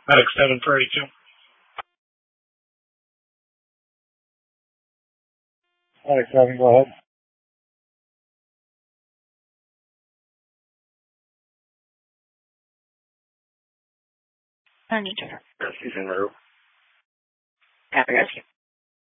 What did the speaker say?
Medic 7 for 82. Medic 7, go ahead. I need to. Rescue's en route. Copy rescue.